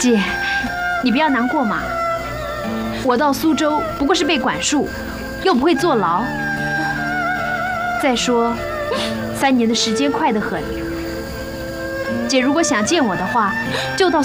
姐，你不要难过嘛。我到苏州不过是被管束，又不会坐牢。再说，3年的时间快得很。姐如果想见我的话，就到